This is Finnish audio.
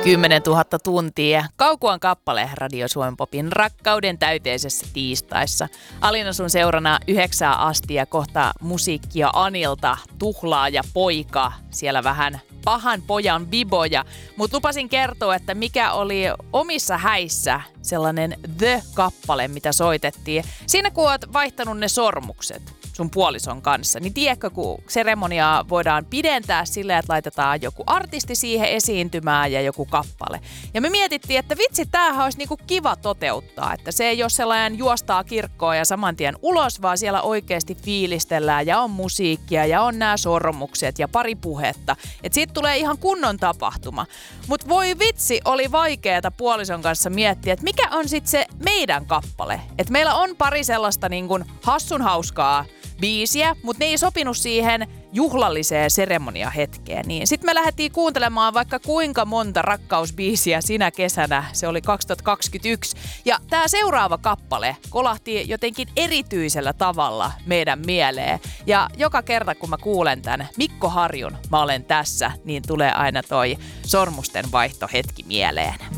10 000 tuntia. Kaukuan kappale Radio Suomen Popin rakkauden täyteisessä tiistaissa. Alina sun seurana 9 asti ja kohta musiikkia Anilta, Tuhlaa ja Poika. Siellä vähän pahan pojan biboja. Mutta lupasin kertoa, että mikä oli omissa häissä sellainen The-kappale, mitä soitettiin. Siinä kun oot vaihtanut ne sormukset sun puolison kanssa, niin tiedätkö, kun seremoniaa voidaan pidentää silleen, että laitetaan joku artisti siihen esiintymään ja joku kappale. Ja me mietittiin, että vitsi, tämähän olisi niinku kiva toteuttaa, että se ei ole sellainen juostaa kirkkoon ja saman tien ulos, vaan siellä oikeasti fiilistellään ja on musiikkia ja on nämä sormukset ja pari puhetta. Että siitä tulee ihan kunnon tapahtuma. Mutta voi vitsi, oli vaikeeta puolison kanssa miettiä, että mikä on sitten se meidän kappale. Että meillä on pari sellaista niin kuin hassun hauskaa biisiä, mutta ne ei sopinut siihen juhlalliseen seremoniahetkeen. Niin sitten me lähdettiin kuuntelemaan vaikka kuinka monta rakkausbiisiä sinä kesänä. Se oli 2021. Ja tämä seuraava kappale kolahti jotenkin erityisellä tavalla meidän mieleen. Ja joka kerta kun mä kuulen tämän Mikko Harjun Mä olen tässä, niin tulee aina toi sormusten vaihtohetki mieleen.